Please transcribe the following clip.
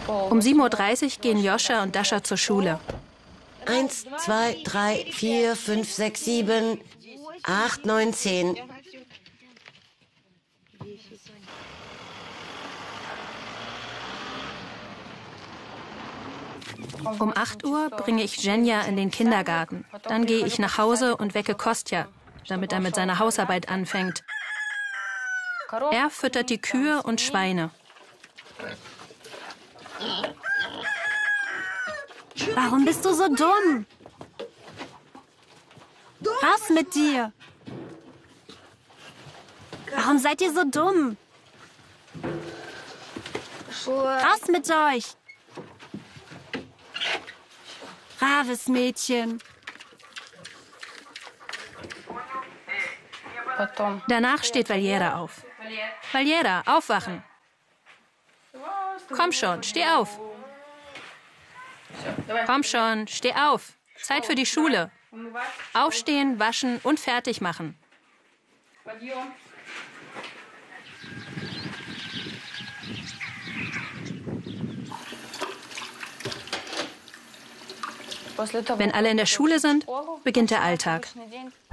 Um 7:30 Uhr gehen Joscha und Dascha zur Schule. 1, 2, 3, 4, 5, 6, 7, 8, 9, 10. Um 8 Uhr bringe ich Zhenja in den Kindergarten. Dann gehe ich nach Hause und wecke Kostja, damit er mit seiner Hausarbeit anfängt. Er füttert die Kühe und Schweine. Warum bist du so dumm? Raus mit dir! Warum seid ihr so dumm? Raus mit euch! Braves Mädchen. Danach steht Valjera auf. Valjera, aufwachen. Komm schon, steh auf. Komm schon, steh auf. Zeit für die Schule. Aufstehen, waschen und fertig machen. Wenn alle in der Schule sind, beginnt der Alltag.